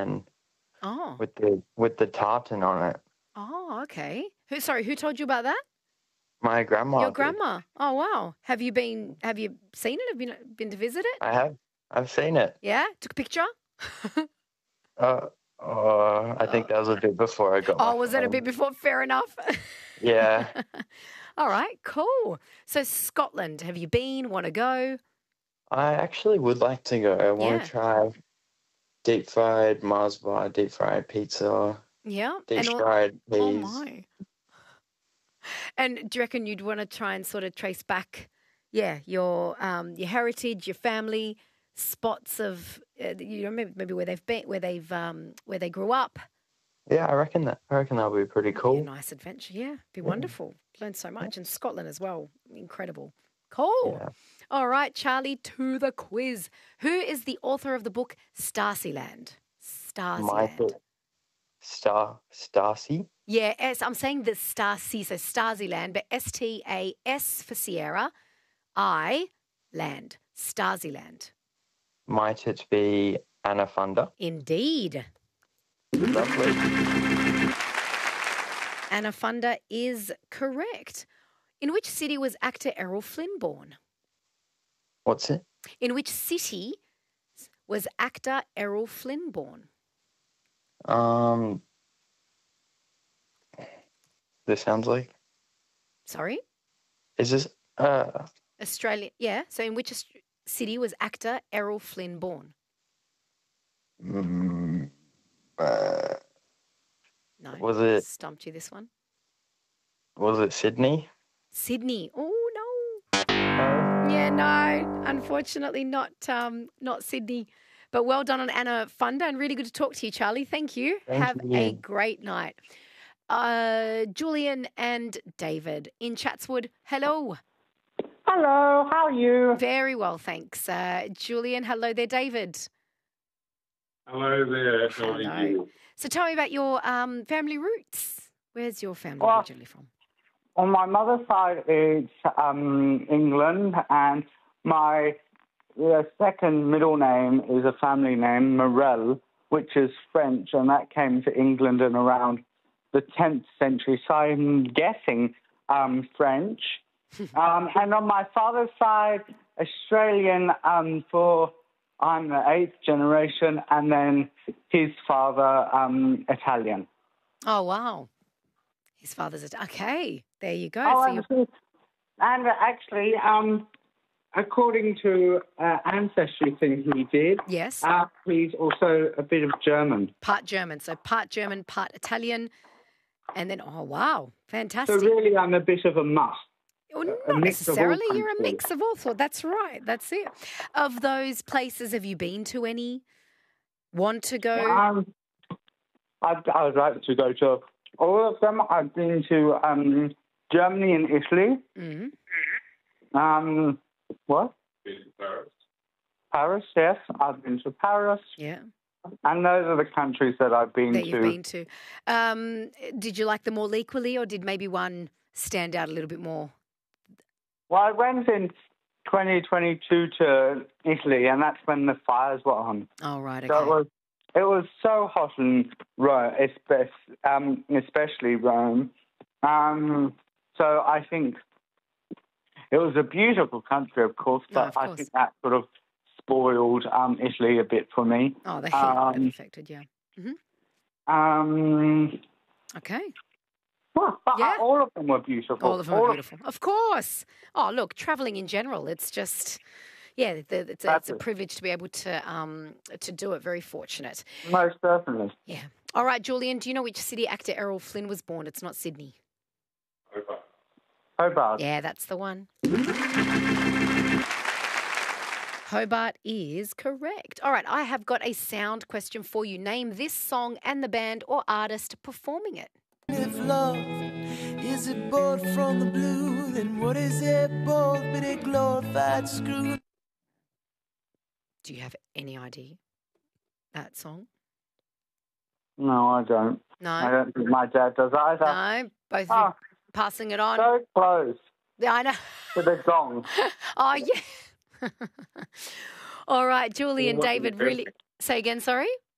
can Oh. with the tartan on it. Oh, okay. Who told you about that? My grandma Your did. grandma. Oh, wow. Have you seen it? Have you been to visit it? I have. I've seen it. Yeah? Took a picture? I think that was a bit before I got my Oh, was that a phone. bit before? Fair enough. Yeah. All right, cool. So Scotland, have you been? Want to go? I actually would like to go. I want Yeah. to try deep fried Mars bar, deep fried pizza, Yeah. deep fried Oh peas. my. And do you reckon you'd want to try and sort of trace back, your heritage, your family, spots of maybe where they've been, where they grew up? Yeah, I reckon that'll be pretty Be a cool. nice adventure. Yeah, be wonderful. Learn so much. And Scotland as well. Incredible. Cool. Yeah. All right, Charlie, to the quiz. Who is the author of the book Starsy-Land? Starsy-Land. Starsy? Yeah, I'm saying the Starsy, so Starsy-Land, but S-T-A-S for Sierra, I, land, Starsy-Land. Might it be Anaconda? Indeed. Lovely. Anaconda is correct. In which city was actor Errol Flynn born? What's it? In which city was actor Errol Flynn born? This sounds like. Sorry? Is this Australia. Yeah. So in which city was actor Errol Flynn born? No. No. Was it? Stumped you this one. Was it Sydney? Sydney. Oh no. No. Yeah, no. Unfortunately, not Sydney. But well done on Anaconda, and really good to talk to you, Charlie. Thank you. Have a great night. Julian and David in Chatswood. Hello. Hello, how are you? Very well, thanks. Julian, hello there, David. Hello there, how are Hello. you? So tell me about your family roots. Where's your family originally from? On my mother's side, it's England, and my second middle name is a family name, Morel, which is French, and that came to England in around the 10th century, so I'm guessing French. And on my father's side, Australian, I'm the 8th generation, and then his father, Italian. Oh, wow. His father's okay. There you go. Oh, and actually, according to ancestry thing he did, yes, he's also a bit of German. Part German, part Italian, and then wow, fantastic. So really, I'm a bit of a mutt. Well, not necessarily. You're a mix of all sorts. That's right. That's it. Of those places, have you been to any? Want to go? I would like to go to all of them. I've been to Germany and Italy. Mm-hmm. What? Paris. Paris, yes. I've been to Paris. Yeah. And those are the countries that I've been to. That you've been to. Did you like them all equally, or did maybe one stand out a little bit more? Well, I went in 2022 to Italy, and that's when the fires were on. Oh, right, okay. So it was so hot in Rome, especially Rome. So I think it was a beautiful country, of course, but I think that sort of spoiled Italy a bit for me. Oh, the heat would have affected, yeah. Mm-hmm. Okay. Well, but all of them were beautiful. All of them were beautiful. Of course. Oh, look, travelling in general, it's just, it's a privilege to be able to do it. Very fortunate. Most certainly. Yeah. All right, Julian, do you know which city actor Errol Flynn was born? It's not Sydney. Hobart. Yeah, that's the one. Hobart is correct. All right, I have got a sound question for you. Name this song and the band or artist performing it. If love is it bought from the blue, then what is it both but a glorified screw? Do you have any idea that song? No, I don't. No? I don't think my dad does either. No? Both of you passing it on? So close. Yeah, I know. To the gong. Oh, yeah. All right, Julie and David, really... Say again, sorry?